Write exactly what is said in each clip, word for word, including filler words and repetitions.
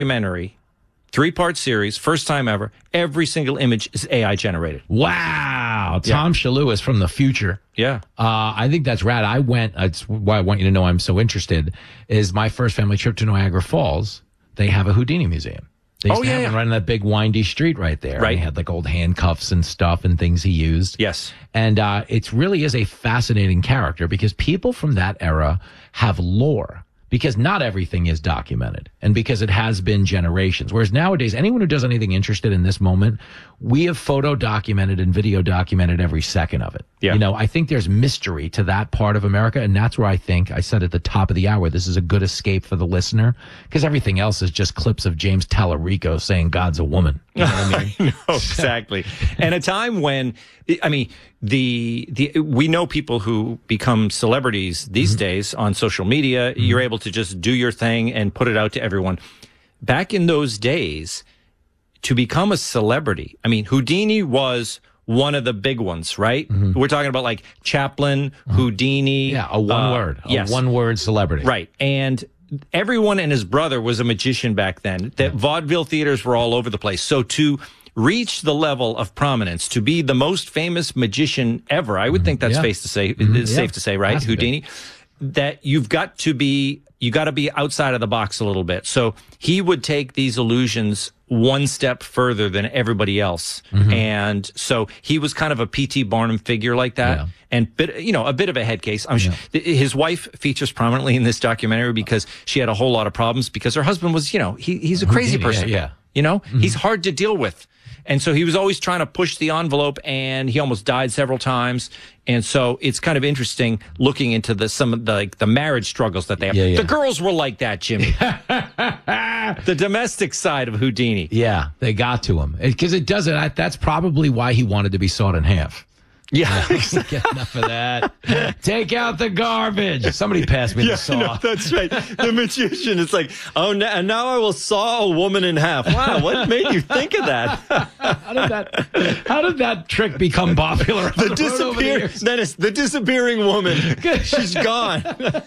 documentary, three-part series, first time ever. Every single image is A I generated. Wow. Tom yeah. Shalhoub is from the future. Yeah. Uh, I think that's rad. I went, that's why I want you to know I'm so interested, is my first family trip to Niagara Falls. They have a Houdini museum. They used oh, to yeah, have yeah. one right on that big windy street right there. Right. And they had like old handcuffs and stuff and things he used. Yes. And uh, it really is a fascinating character because people from that era have lore. Because not everything is documented and because it has been generations. Whereas nowadays, anyone who does anything interested in this moment, we have photo documented and video documented every second of it. Yeah. You know, I think there's mystery to that part of America. And that's where I think I said at the top of the hour, this is a good escape for the listener because everything else is just clips of James Tallarico saying God's a woman. You know what I mean? No, exactly. And a time when, I mean, the the we know people who become celebrities these mm-hmm. days on social media. Mm-hmm. You're able to just do your thing and put it out to everyone. Back in those days, to become a celebrity, I mean, Houdini was one of the big ones, right? Mm-hmm. We're talking about like Chaplin, mm-hmm. Houdini. Yeah, a one uh, word, a yes. one word celebrity. Right. And everyone and his brother was a magician back then. That yeah. vaudeville theaters were all over the place. So to reach the level of prominence, to be the most famous magician ever, I would mm-hmm. think that's yeah. safe to say, mm-hmm. it's yeah. safe to say, right? To Houdini, be. That you've got to be, you got to be outside of the box a little bit. So he would take these illusions one step further than everybody else. Mm-hmm. And so he was kind of a P T Barnum figure like that. Yeah. And, bit, you know, a bit of a head case. I'm yeah. sure his wife features prominently in this documentary because she had a whole lot of problems because her husband was, you know, he, he's a crazy Houdini, person. Yeah, yeah. You know, mm-hmm. he's hard to deal with. And so he was always trying to push the envelope and he almost died several times. And so it's kind of interesting looking into the, some of the, like, the marriage struggles that they have. Yeah, yeah. The girls were like that, Jimmy. The domestic side of Houdini. Yeah, they got to him because it, it doesn't. That's probably why he wanted to be sawed in half. Yeah, get enough of that. Take out the garbage. Somebody passed me yeah, the saw. No, that's right. The magician is like, oh, now, now I will saw a woman in half. Wow, what made you think of that? How did that? How did that trick become popular? The, the disappear. Then it's the disappearing woman. She's gone.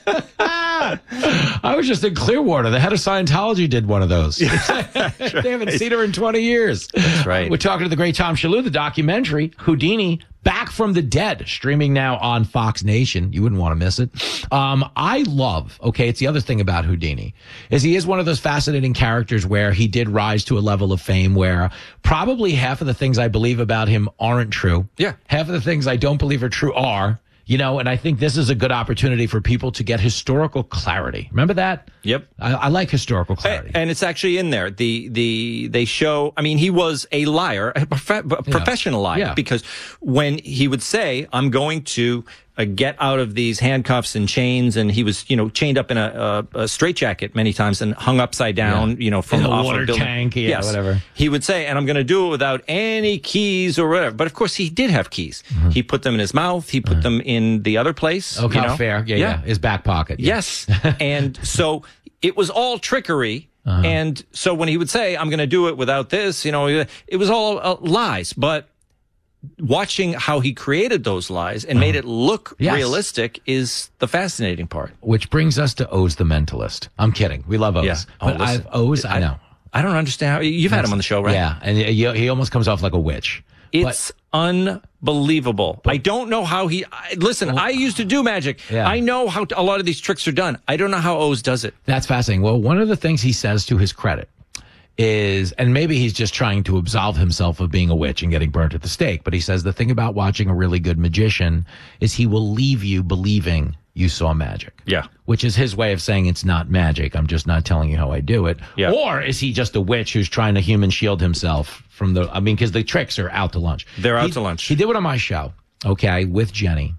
I was just in Clearwater. The head of Scientology did one of those. Yeah, they right. haven't seen her in twenty years. That's right. We're talking to the great Tom Shalhoub, the documentary Houdini. Back from the Dead, streaming now on Fox Nation. You wouldn't want to miss it. Um, I love, okay, it's the other thing about Houdini, is he is one of those fascinating characters where he did rise to a level of fame where probably half of the things I believe about him aren't true. Yeah. Half of the things I don't believe are true are. You know, and I think this is a good opportunity for people to get historical clarity. Remember that? Yep. I, I like historical clarity. And it's actually in there. The, the, they show, I mean, he was a liar, a, prof- a professional yeah. liar, yeah. because when he would say, I'm going to uh, get out of these handcuffs and chains, and he was, you know, chained up in a, a, a straitjacket many times and hung upside down, yeah. you know, from in a off water a building. tank, yeah, yes. whatever. He would say, and I'm going to do it without any keys or whatever. But of course, he did have keys. Mm-hmm. He put them in his mouth. He put mm-hmm. them in the other place. Okay, you know? fair. Yeah, yeah, yeah. His back pocket. Yeah. Yes. And so it was all trickery. Uh-huh. And so when he would say, I'm going to do it without this, you know, it was all uh, lies. But watching how he created those lies and uh-huh. made it look yes. realistic is the fascinating part. Which brings us to Oz the Mentalist. I'm kidding. We love Oz. Yeah. Oh, but I've, Oz, I, I know. I don't understand how you've had him on the show, right? Yeah. And he, he almost comes off like a witch. It's but, unbelievable. But, I don't know how he, I, listen, well, I used to do magic. Yeah. I know how a lot of these tricks are done. I don't know how Oz does it. That's fascinating. Well, one of the things he says to his credit is, and maybe he's just trying to absolve himself of being a witch and getting burnt at the stake, but he says the thing about watching a really good magician is he will leave you believing you saw magic. Yeah. Which is his way of saying it's not magic. I'm just not telling you how I do it. Yeah. Or is he just a witch who's trying to human shield himself from the, I mean, because the tricks are out to lunch. They're out he, to lunch. He did one on my show, okay, with Jenny,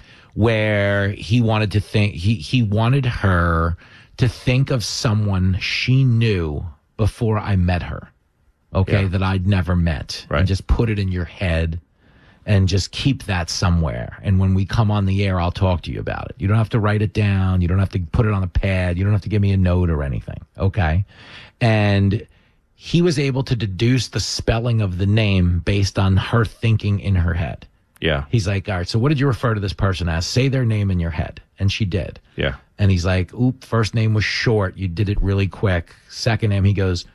where he wanted to think, he, he wanted her to think of someone she knew before I met her, okay, yeah. that I'd never met. Right. And just put it in your head. And just keep that somewhere. And when we come on the air, I'll talk to you about it. You don't have to write it down. You don't have to put it on a pad. You don't have to give me a note or anything. Okay. And he was able to deduce the spelling of the name based on her thinking in her head. Yeah. He's like, all right, so what did you refer to this person as? Say their name in your head. And she did. Yeah. And he's like, oop, first name was short. You did it really quick. Second name, he goes,